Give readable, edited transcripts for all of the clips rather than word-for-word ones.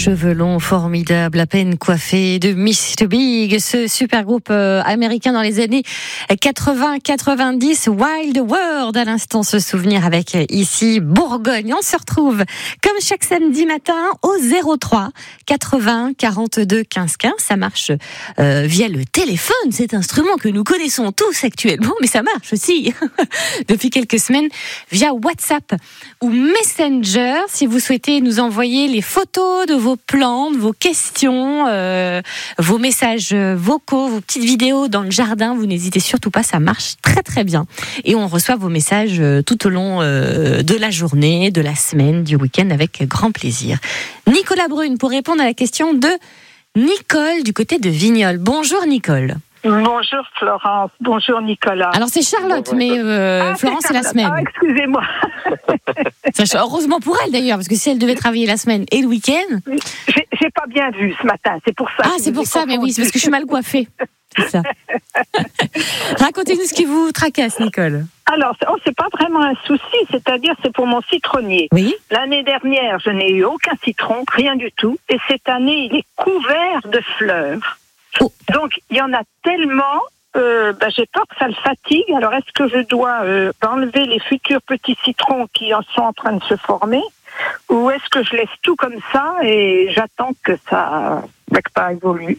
cheveux longs, formidables, à peine coiffés, de Mr. Big, ce super groupe américain dans les années 80-90, Wild World, à l'instant ce souvenir avec ici Bourgogne. On se retrouve comme chaque samedi matin au 03 80 42 15 15. Ça marche via le téléphone, cet instrument que nous connaissons tous actuellement, mais ça marche aussi depuis quelques semaines via WhatsApp ou Messenger. Si vous souhaitez nous envoyer les photos de vos plantes, vos questions, vos messages vocaux, vos petites vidéos dans le jardin, vous n'hésitez surtout pas, ça marche très très bien. Et on reçoit vos messages tout au long de la journée, de la semaine, du week-end avec grand plaisir. Nicolas Brune pour répondre à la question de Nicole du côté de Vignoles. Bonjour Nicole. Bonjour Florence, bonjour Nicolas. Alors c'est Charlotte, mais Florence c'est la semaine. Ah, excusez-moi. Heureusement pour elle d'ailleurs, parce que si elle devait travailler la semaine et le week-end... J'ai pas bien vu ce matin, c'est pour ça. Ah, c'est pour ça, mais oui, c'est parce que je suis mal coiffée. C'est ça. Racontez-nous ce qui vous tracasse, Nicole. Alors, c'est pas vraiment un souci, c'est-à-dire c'est pour mon citronnier. Oui. L'année dernière, je n'ai eu aucun citron, rien du tout, et cette année, il est couvert de fleurs. Oh. Donc, il y en a tellement, j'ai peur que ça le fatigue. Alors, est-ce que je dois enlever les futurs petits citrons qui en sont en train de se former, ou est-ce que je laisse tout comme ça et j'attends que ça évolue?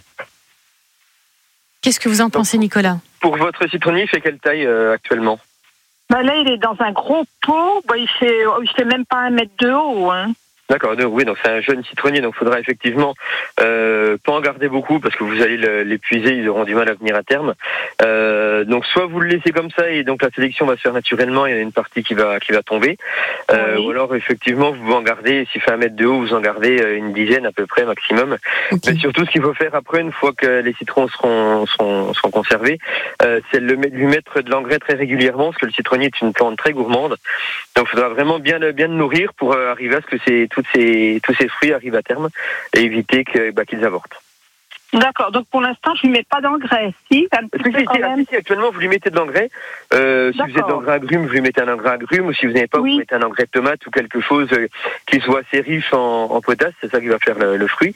Qu'est-ce que vous en pensez, Nicolas? Pour votre citronnier, il fait quelle taille actuellement? Là, il est dans un gros pot. Il fait même pas 1 mètre de haut. Hein. D'accord, oui, donc c'est un jeune citronnier, donc il faudra effectivement pas en garder beaucoup parce que vous allez l'épuiser, ils auront du mal à venir à terme. Donc soit vous le laissez comme ça et donc la sélection va se faire naturellement, il y a une partie qui va tomber. Oui. Ou alors effectivement vous en gardez, s'il fait 1 mètre de haut, vous en gardez une dizaine à peu près maximum. Okay. Mais surtout ce qu'il faut faire après, une fois que les citrons seront conservés, c'est lui mettre de l'engrais très régulièrement parce que le citronnier est une plante très gourmande. Donc il faudra vraiment bien le nourrir pour arriver à ce que tous ces fruits arrivent à terme et éviter qu'ils avortent. D'accord, donc pour l'instant je ne lui mets pas d'engrais. Si, actuellement vous lui mettez de l'engrais. Si vous êtes d'engrais agrumes, vous lui mettez un engrais agrumes, ou si vous n'avez pas, vous mettez un engrais de tomate ou quelque chose qui soit assez riche en potasse, c'est ça qui va faire le fruit.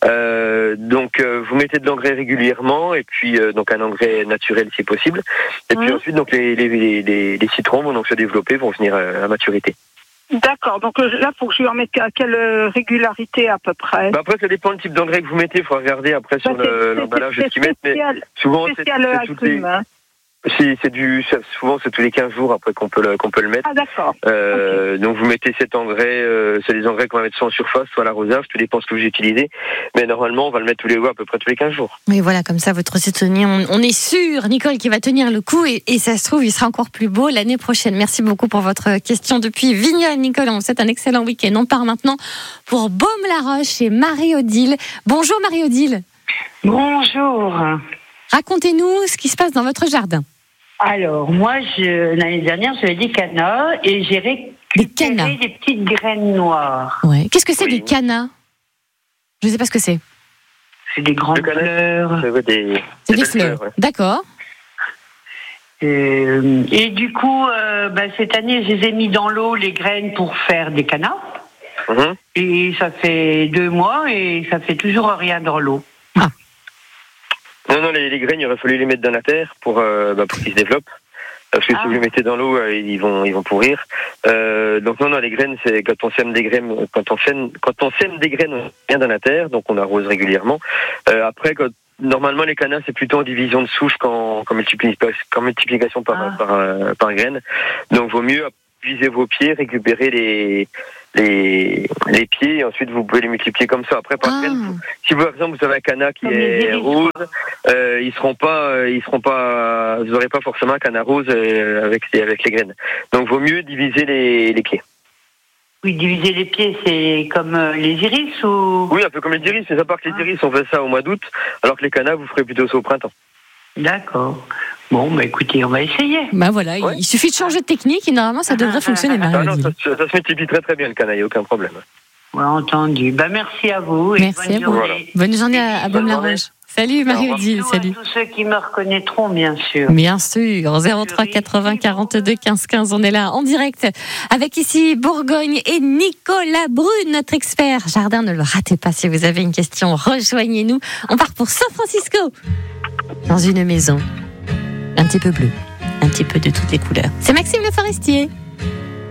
Donc vous mettez de l'engrais régulièrement et puis donc un engrais naturel si possible. Et puis ensuite donc les citrons vont donc se développer, vont venir à maturité. D'accord, donc là, il faut que je lui en mette à quelle régularité à peu près? Après, ça dépend du type d'engrais que vous mettez. Il faut regarder après sur l'emballage ce qu'ils mettent. Mais souvent, c'est tous les... Souvent, c'est tous les 15 jours après qu'on peut le mettre. Ah, d'accord. Okay. Donc, vous mettez cet engrais, c'est des engrais qu'on va mettre soit en surface, soit à l'arrosage, tout dépend ce que vous utilisez. Mais normalement, on va le mettre à peu près tous les 15 jours. Mais voilà, comme ça, votre citronnier, on est sûr, Nicole, qu'il va tenir le coup et ça se trouve, il sera encore plus beau l'année prochaine. Merci beaucoup pour votre question depuis Vignoles, Nicole. On vous souhaite un excellent week-end. On part maintenant pour Baume-la-Roche et Marie-Odile. Bonjour, Marie-Odile. Bonjour. Racontez-nous ce qui se passe dans votre jardin. Alors, moi, l'année dernière, j'avais des canards et j'ai récupéré des petites graines noires. Ouais. Qu'est-ce que c'est des canards? Je ne sais pas ce que c'est. C'est des grandes fleurs. C'est des fleurs, ouais. D'accord. Et du coup, cette année, je les ai mis dans l'eau, les graines, pour faire des canards. Mm-hmm. Et ça fait 2 mois et ça fait toujours rien dans l'eau. Ah. Non, les graines, il aurait fallu les mettre dans la terre pour qu'ils se développent. Parce que si vous les mettez dans l'eau, ils vont pourrir. Donc non, les graines, c'est quand on sème des graines, quand on sème des graines, on vient dans la terre, donc on arrose régulièrement. Après, normalement, les canards, c'est plutôt en division de souche qu'en multiplication par graine. Donc, vaut mieux viser vos pieds, récupérer les pieds et ensuite vous pouvez les multiplier comme ça. Après, par graine, si par exemple vous avez un canard qui est rose, vous n'aurez pas forcément un canard rose avec les graines. Donc, vaut mieux diviser les pieds. Oui, diviser les pieds, c'est comme les iris ou... Oui, un peu comme les iris, mais à part que les iris, on fait ça au mois d'août, alors que les canards, vous ferez plutôt ça au printemps. D'accord. Bon, écoutez, on va essayer. Voilà, ouais. Il suffit de changer de technique et normalement, ça devrait fonctionner. Non, ça se multiplie très très bien le canard, il n'y a aucun problème. Ouais, entendu. Merci à vous. Merci et bonne journée. Bonne journée à Baume-la-Roche. Salut Marie-Odile, salut. À tous ceux qui me reconnaîtront, bien sûr. Bien sûr, 03 80 42 15 15, on est là en direct avec ici Bourgogne et Nicolas Brune, notre expert jardin. Ne le ratez pas si vous avez une question, rejoignez-nous. On part pour San Francisco, dans une maison un petit peu bleue, un petit peu de toutes les couleurs. C'est Maxime Le Forestier.